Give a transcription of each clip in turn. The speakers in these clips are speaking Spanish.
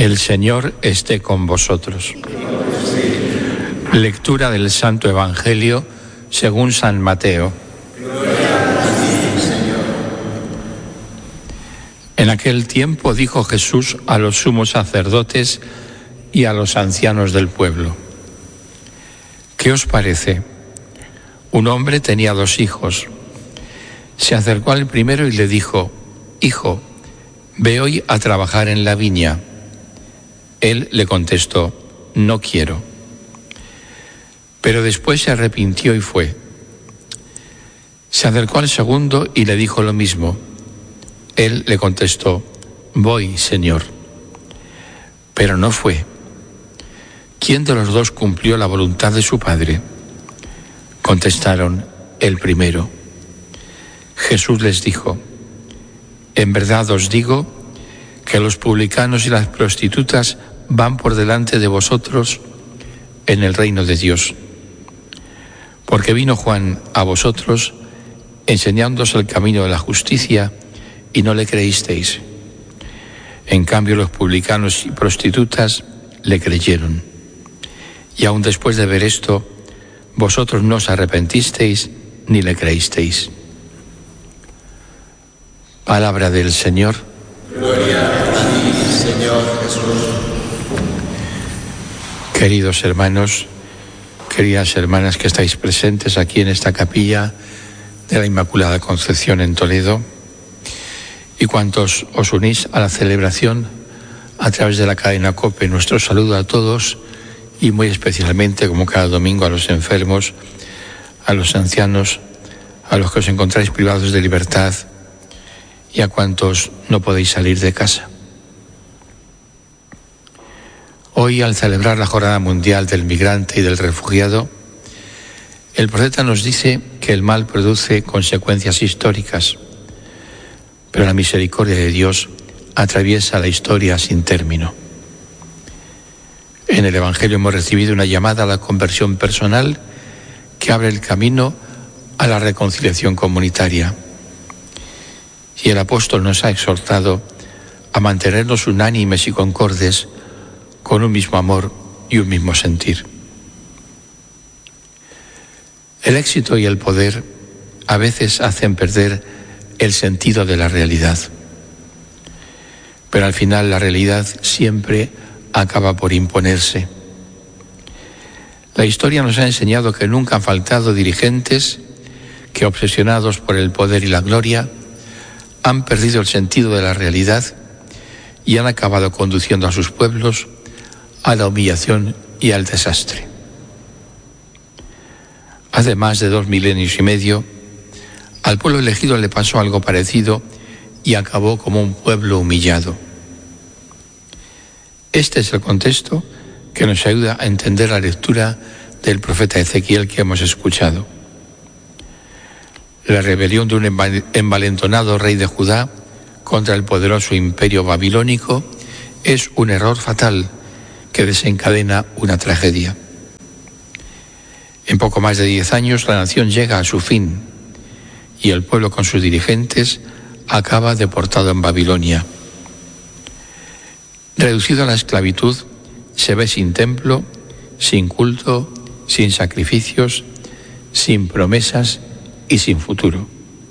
El Señor esté con vosotros. Lectura del Santo Evangelio según San Mateo. En aquel tiempo dijo Jesús a los sumos sacerdotes y a los ancianos del pueblo: ¿Qué os parece? Un hombre tenía 2 hijos. Se acercó al primero y le dijo: Hijo, ve hoy a trabajar en la viña. Él le contestó: No quiero. Pero después se arrepintió y fue. Se acercó al segundo y le dijo lo mismo. Él le contestó: Voy, Señor. Pero no fue. ¿Quién de los 2 cumplió la voluntad de su padre? Contestaron: el primero. Jesús les dijo: En verdad os digo que los publicanos y las prostitutas van por delante de vosotros en el reino de Dios. Porque vino Juan a vosotros enseñándoos el camino de la justicia y no le creísteis. En cambio, los publicanos y prostitutas le creyeron. Y aun después de ver esto, vosotros no os arrepentisteis ni le creísteis. Palabra del Señor. Gloria a ti, Señor Jesús. Queridos hermanos, queridas hermanas que estáis presentes aquí en esta capilla de la Inmaculada Concepción en Toledo, y cuantos os unís a la celebración a través de la cadena COPE, nuestro saludo a todos y muy especialmente, como cada domingo, a los enfermos, a los ancianos, a los que os encontráis privados de libertad y a cuantos no podéis salir de casa. Hoy, al celebrar la Jornada Mundial del Migrante y del Refugiado, el profeta nos dice que el mal produce consecuencias históricas, pero la misericordia de Dios atraviesa la historia sin término. En el Evangelio hemos recibido una llamada a la conversión personal que abre el camino a la reconciliación comunitaria. Y el apóstol nos ha exhortado a mantenernos unánimes y concordes con un mismo amor y un mismo sentir. El éxito y el poder a veces hacen perder el sentido de la realidad, pero al final la realidad siempre acaba por imponerse. La historia nos ha enseñado que nunca han faltado dirigentes que, obsesionados por el poder y la gloria, han perdido el sentido de la realidad y han acabado conduciendo a sus pueblos a la humillación y al desastre. Hace más de 2 milenios y medio, al pueblo elegido le pasó algo parecido y acabó como un pueblo humillado. Este es el contexto que nos ayuda a entender la lectura del profeta Ezequiel que hemos escuchado. La rebelión de un envalentonado rey de Judá contra el poderoso imperio babilónico es un error fatal que desencadena una tragedia. En poco más de 10 años la nación llega a su fin y el pueblo con sus dirigentes acaba deportado en Babilonia. Reducido a la esclavitud, se ve sin templo, sin culto, sin sacrificios, sin promesas y sin futuro.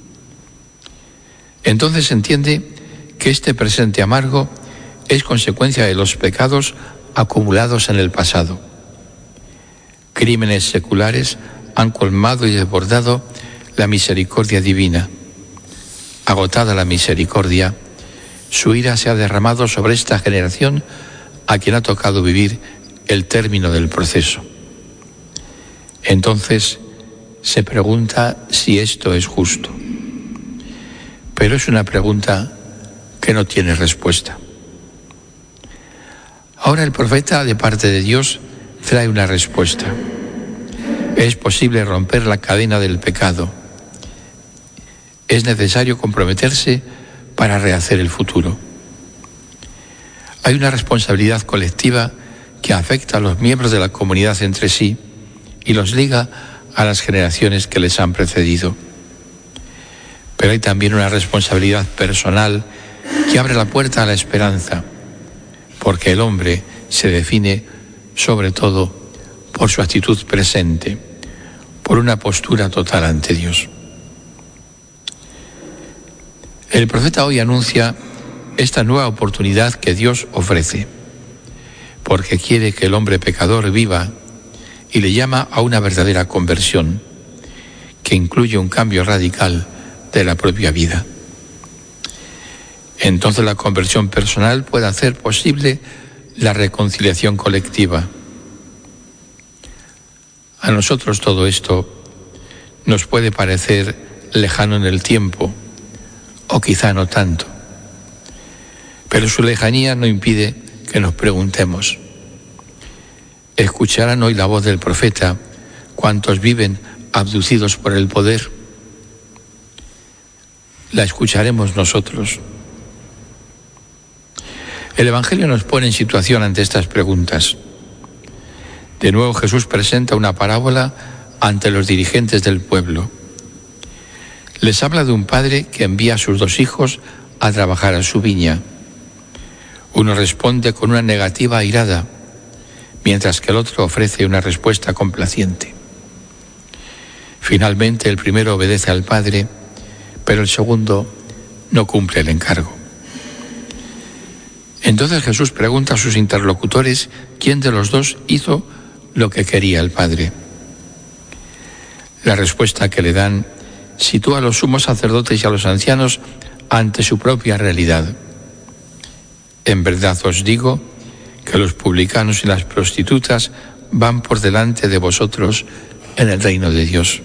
Entonces se entiende que este presente amargo es consecuencia de los pecados acumulados en el pasado. Crímenes seculares han colmado y desbordado la misericordia divina. Agotada la misericordia, su ira se ha derramado sobre esta generación a quien ha tocado vivir el término del proceso. Entonces se pregunta si esto es justo. Pero es una pregunta que no tiene respuesta. Ahora el profeta, de parte de Dios, trae una respuesta. Es posible romper la cadena del pecado. Es necesario comprometerse para rehacer el futuro. Hay una responsabilidad colectiva que afecta a los miembros de la comunidad entre sí y los liga a las generaciones que les han precedido. Pero hay también una responsabilidad personal que abre la puerta a la esperanza, porque el hombre se define sobre todo por su actitud presente, por una postura total ante Dios. El profeta hoy anuncia esta nueva oportunidad que Dios ofrece, porque quiere que el hombre pecador viva y le llama a una verdadera conversión, que incluye un cambio radical de la propia vida. Entonces la conversión personal puede hacer posible la reconciliación colectiva. A nosotros todo esto nos puede parecer lejano en el tiempo, o quizá no tanto, pero su lejanía no impide que nos preguntemos: ¿escucharán hoy la voz del profeta cuantos viven abducidos por el poder? ¿La escucharemos nosotros? El Evangelio nos pone en situación ante estas preguntas. De nuevo Jesús presenta una parábola ante los dirigentes del pueblo. Les habla de un padre que envía a sus 2 hijos a trabajar a su viña. Uno responde con una negativa airada, mientras que el otro ofrece una respuesta complaciente. Finalmente el primero obedece al padre, pero el segundo no cumple el encargo. Entonces Jesús pregunta a sus interlocutores quién de los 2 hizo lo que quería el Padre. La respuesta que le dan sitúa a los sumos sacerdotes y a los ancianos ante su propia realidad. En verdad os digo que los publicanos y las prostitutas van por delante de vosotros en el reino de Dios.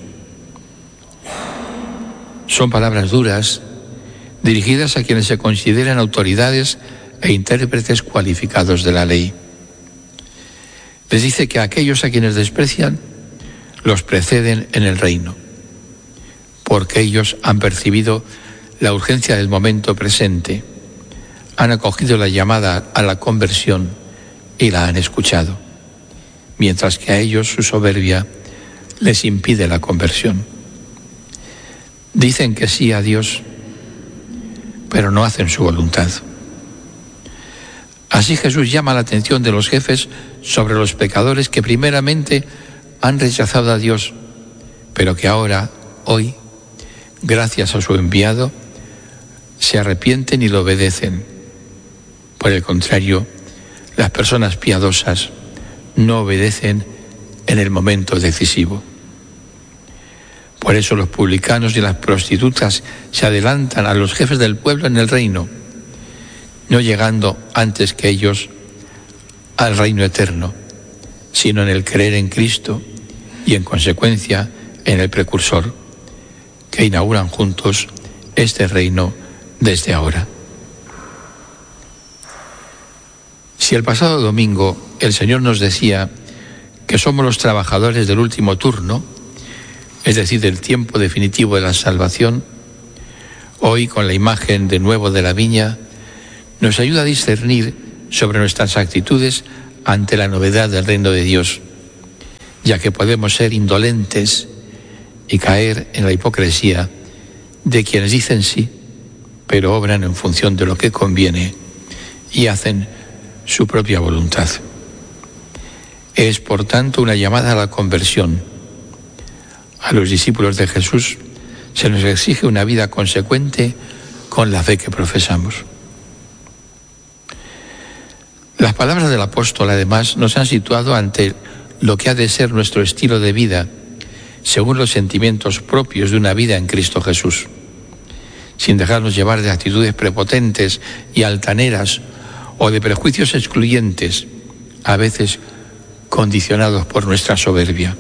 Son palabras duras, dirigidas a quienes se consideran autoridades e intérpretes cualificados de la ley. Les dice que a aquellos a quienes desprecian los preceden en el reino, porque ellos han percibido la urgencia del momento presente, han acogido la llamada a la conversión y la han escuchado, mientras que a ellos su soberbia les impide la conversión. Dicen que sí a Dios, pero no hacen su voluntad. Así Jesús llama la atención de los jefes sobre los pecadores que primeramente han rechazado a Dios, pero que ahora, hoy, gracias a su enviado, se arrepienten y lo obedecen. Por el contrario, las personas piadosas no obedecen en el momento decisivo. Por eso los publicanos y las prostitutas se adelantan a los jefes del pueblo en el reino, no llegando antes que ellos al reino eterno, sino en el creer en Cristo y en consecuencia en el precursor, que inauguran juntos este reino desde ahora. Si el pasado domingo el Señor nos decía que somos los trabajadores del último turno, es decir, del tiempo definitivo de la salvación, hoy con la imagen de nuevo de la viña, nos ayuda a discernir sobre nuestras actitudes ante la novedad del reino de Dios, ya que podemos ser indolentes y caer en la hipocresía de quienes dicen sí, pero obran en función de lo que conviene y hacen su propia voluntad. Es, por tanto, una llamada a la conversión. A los discípulos de Jesús se nos exige una vida consecuente con la fe que profesamos. Las palabras del apóstol, además, nos han situado ante lo que ha de ser nuestro estilo de vida, según los sentimientos propios de una vida en Cristo Jesús, sin dejarnos llevar de actitudes prepotentes y altaneras o de prejuicios excluyentes, a veces condicionados por nuestra soberbia.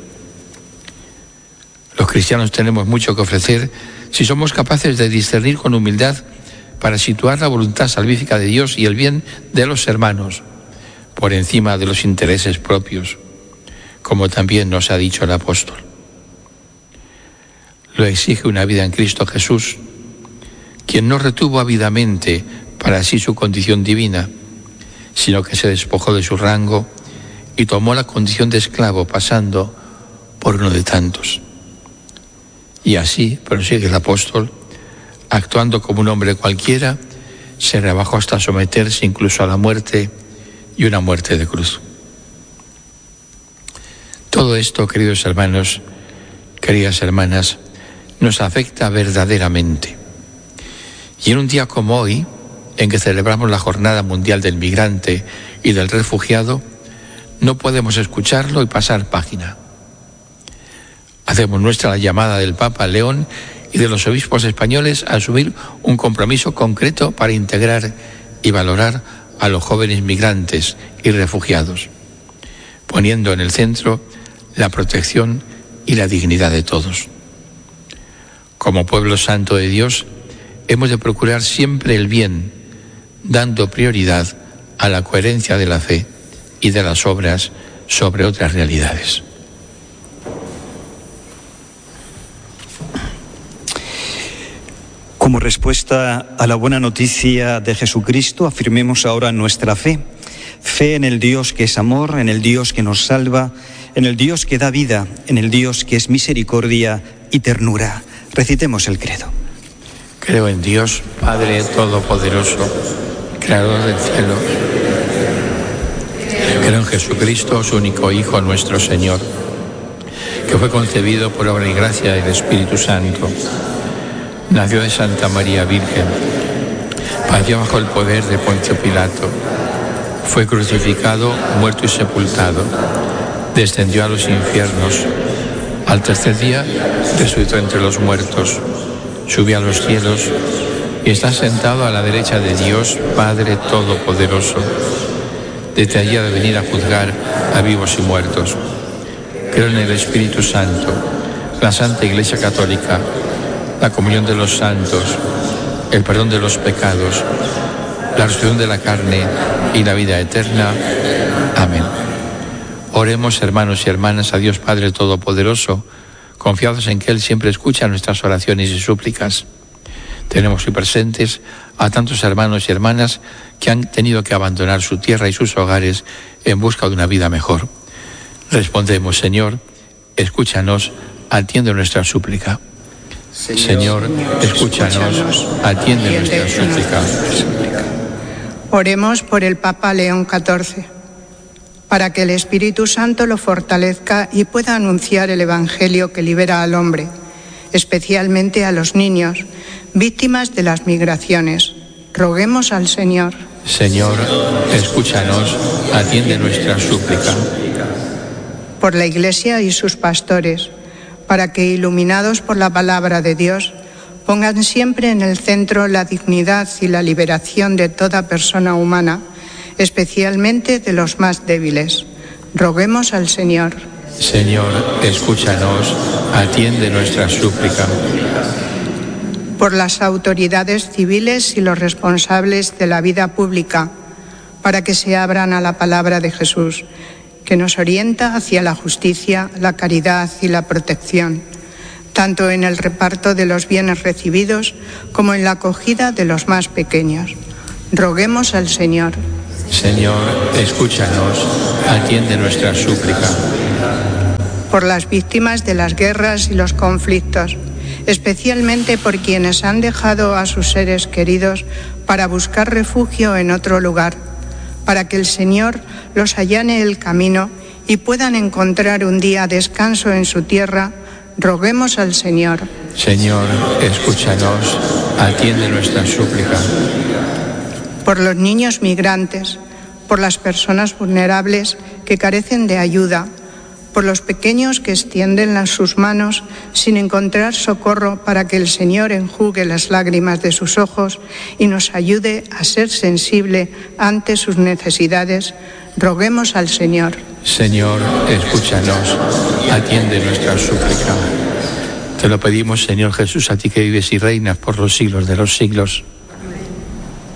Los cristianos tenemos mucho que ofrecer si somos capaces de discernir con humildad para situar la voluntad salvífica de Dios y el bien de los hermanos por encima de los intereses propios, como también nos ha dicho el apóstol. Lo exige una vida en Cristo Jesús, quien no retuvo ávidamente para sí su condición divina, sino que se despojó de su rango y tomó la condición de esclavo, pasando por uno de tantos. Y así, prosigue el apóstol, actuando como un hombre cualquiera, se rebajó hasta someterse incluso a la muerte y una muerte de cruz. Todo esto, queridos hermanos, queridas hermanas, nos afecta verdaderamente. Y en un día como hoy, en que celebramos la Jornada Mundial del Migrante y del Refugiado, no podemos escucharlo y pasar página. Hacemos nuestra la llamada del Papa León y de los obispos españoles a asumir un compromiso concreto para integrar y valorar a los jóvenes migrantes y refugiados, poniendo en el centro la protección y la dignidad de todos. Como pueblo santo de Dios, hemos de procurar siempre el bien, dando prioridad a la coherencia de la fe y de las obras sobre otras realidades. Como respuesta a la buena noticia de Jesucristo, afirmemos ahora nuestra fe. Fe en el Dios que es amor, en el Dios que nos salva, en el Dios que da vida, en el Dios que es misericordia y ternura. Recitemos el credo. Creo en Dios, Padre Todopoderoso, Creador del cielo. Creo en Jesucristo, su único Hijo, nuestro Señor, que fue concebido por obra y gracia del Espíritu Santo. Nació de Santa María Virgen, padeció bajo el poder de Poncio Pilato, fue crucificado, muerto y sepultado, descendió a los infiernos, al tercer día resucitó entre los muertos, subió a los cielos y está sentado a la derecha de Dios, Padre Todopoderoso. Desde allí ha de venir a juzgar a vivos y muertos. Creo en el Espíritu Santo, la Santa Iglesia Católica, la comunión de los santos, el perdón de los pecados, la resurrección de la carne y la vida eterna. Amén. Oremos, hermanos y hermanas, a Dios Padre Todopoderoso, confiados en que Él siempre escucha nuestras oraciones y súplicas. Tenemos hoy presentes a tantos hermanos y hermanas que han tenido que abandonar su tierra y sus hogares en busca de una vida mejor. Respondemos, Señor, escúchanos, atiende nuestra súplica. Señor, escúchanos, atiende nuestra súplica. Oremos por el Papa León XIV, para que el Espíritu Santo lo fortalezca y pueda anunciar el Evangelio que libera al hombre, especialmente a los niños, víctimas de las migraciones. Roguemos al Señor. Señor, escúchanos, atiende nuestra súplica. Por la Iglesia y sus pastores, para que, iluminados por la palabra de Dios, pongan siempre en el centro la dignidad y la liberación de toda persona humana, especialmente de los más débiles. Roguemos al Señor. Señor, escúchanos, atiende nuestra súplica. Por las autoridades civiles y los responsables de la vida pública, para que se abran a la palabra de Jesús, que nos orienta hacia la justicia, la caridad y la protección, tanto en el reparto de los bienes recibidos como en la acogida de los más pequeños. Roguemos al Señor. Señor, escúchanos, atiende nuestra súplica. Por las víctimas de las guerras y los conflictos, especialmente por quienes han dejado a sus seres queridos para buscar refugio en otro lugar, para que el Señor los allane el camino y puedan encontrar un día descanso en su tierra, roguemos al Señor. Señor, escúchanos, atiende nuestra súplica. Por los niños migrantes, por las personas vulnerables que carecen de ayuda, por los pequeños que extienden sus manos sin encontrar socorro, para que el Señor enjugue las lágrimas de sus ojos y nos ayude a ser sensible ante sus necesidades, roguemos al Señor. Señor, escúchanos, atiende nuestra súplica. Te lo pedimos, Señor Jesús, a ti que vives y reinas por los siglos de los siglos.